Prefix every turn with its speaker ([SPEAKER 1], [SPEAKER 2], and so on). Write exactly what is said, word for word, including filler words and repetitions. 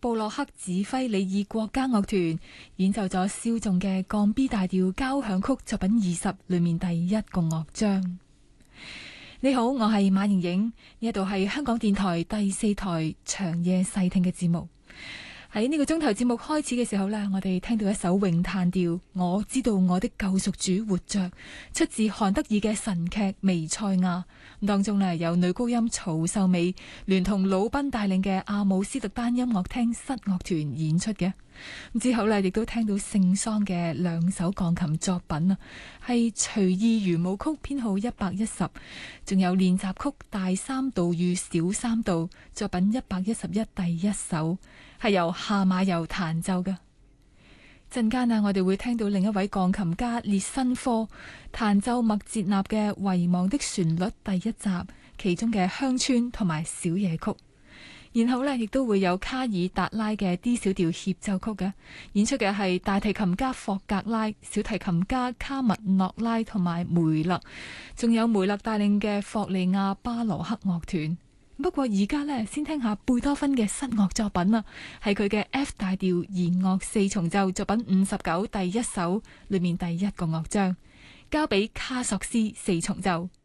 [SPEAKER 1] 布洛克指揮里爾國家樂團演奏咗肖頌嘅降 B 大調交響曲作品二十裏面第一個樂章。你好，我係馬瑩瑩，呢一度係香港電台第四台長夜細聽嘅節目。喺呢個鐘頭節目開始嘅時候呢，我哋聽到一首詠嘆調，我知道我的救贖主活着，出自韓德爾嘅神劇《彌賽亞》。當中呢，有女高音曹秀美聯同魯賓帶領嘅阿姆斯特丹音樂廳室樂團演出嘅。之後呢，亦都聽到聖桑嘅兩首鋼琴作品啊，係隨意圓舞曲編號一百一十，仲有練習曲大三度與小三度作品一百一十一第一首，係由夏馬游彈奏嘅。陣間啊，我哋會聽到另一位鋼琴家列辛科彈奏麥捷納嘅《遺忘的旋律》第一集，其中嘅鄉村同埋小夜曲。然後呢，亦都會有卡爾達拉嘅 D 小調協奏曲嘅，演出嘅係大提琴家霍格拉、小提琴家卡密諾拉同埋梅勒，仲有梅勒帶領嘅霍利亞巴羅克樂團。不過而家呢，先聽下貝多芬嘅室樂作品啦，係佢嘅 F 大調弦樂四重奏作品五十九第一首裏面第一個樂章，交俾卡索斯四重奏。